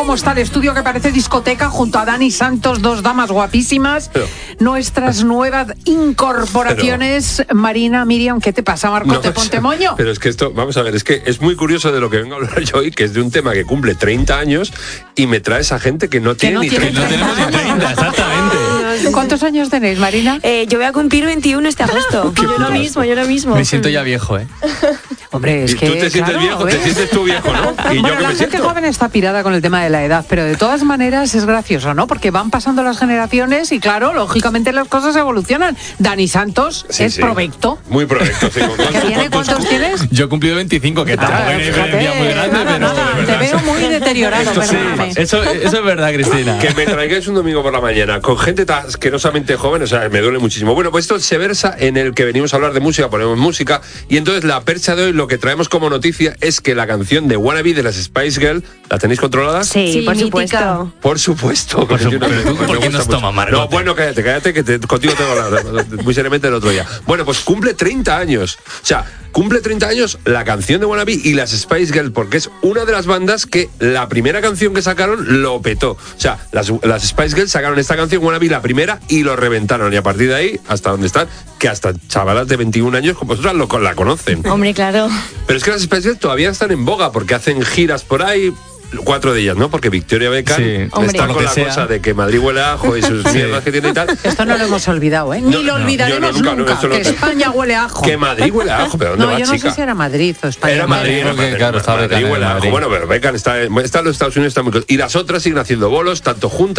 cómo está el estudio, que parece discoteca, junto a Dani Santos, dos damas guapísimas. Nuestras nuevas incorporaciones. Marina, Miriam, ¿qué te pasa, Marco? No, ¿Te ponte moño? Pero es que esto, vamos a ver, es que es muy curioso de lo que vengo a hablar yo hoy, que es de un tema que cumple 30 años y me traes a gente que no tiene ni 30. No tenemos ni 30, exactamente. ¿Cuántos años tenéis, Marina? Yo voy a cumplir 21 este agosto. Yo lo mismo. Me siento ya viejo, ¿eh? Hombre, es ¿Y que tú te sientes viejo? ¿Te sientes tú viejo, no? ¿Y bueno, yo qué la me gente siento? joven está pirada con el tema de la edad, pero de todas maneras es gracioso, ¿no? Porque van pasando las generaciones y, claro, lógicamente las cosas evolucionan. Dani Santos es provecto. Muy provecto, sí. ¿Cuántos tienes? Yo he cumplido 25, que tampoco hay una diferencia muy grande, pero... Te veo muy deteriorado, Esto sí, perdóname. Eso es verdad, Cristina. Que me traigáis un domingo por la mañana con gente tan asquerosamente joven, o sea, me duele muchísimo. Bueno, pues esto se versa en el que venimos a hablar de música, ponemos música, y entonces la percha de hoy, lo que traemos como noticia es que la canción de Wannabe de las Spice Girls, ¿la tenéis controlada? Sí, por mítica. supuesto. Por supuesto. Por supuesto. Me ¿Tú por qué gusta nos mucho. tomas, Margot? No, bueno, cállate, que contigo tengo la muy seriamente el otro día. Bueno, pues cumple 30 años. O sea, cumple 30 años la canción de Wannabe y las Spice Girls, porque es una de las bandas que la primera canción que sacaron lo petó. O sea, las Spice Girls sacaron esta canción, Wannabe, la primera, y lo reventaron. Y a partir de ahí, hasta donde están, que hasta chavalas de 21 años como vosotras la conocen. Hombre, claro. Pero es que las Spice Girls todavía están en boga, porque hacen giras por ahí. 4 de ellas, ¿no? Porque Victoria Beckham está con la cosa de que Madrid huele a ajo y sus mierdas que tiene y tal. Esto no lo hemos olvidado, ¿eh? Ni lo olvidaremos nunca. Que España huele a ajo. Que Madrid huele a ajo, pero ¿dónde va, yo no chica? sé si era Madrid o España. Era Madrid, claro, estaba Madrid Beckham en huele a ajo. Madrid. Bueno, pero Beckham está en los Estados Unidos, está muy... Y las otras siguen haciendo bolos, tanto juntas